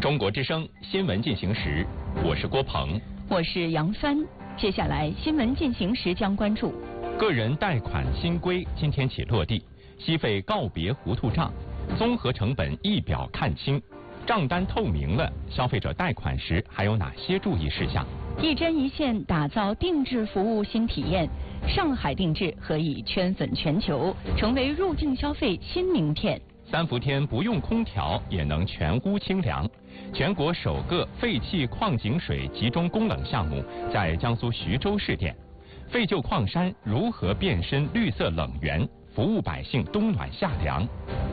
中国之声新闻进行时，我是郭鹏， 我是杨帆。接下来新闻进行时将关注： 个人贷款新规今天起落地，息费告别糊涂账，综合成本一表看清，账单透明了，消费者贷款时还有哪些注意事项？ 一针一线打造定制服务新体验，上海定制何以圈粉全球，成为入境消费新名片。 3伏天不用空调也能全屋清凉。全国首个废弃矿井水集中供冷项目在江苏徐州试点，废旧矿山如何变身绿色冷源，服务百姓冬暖夏凉。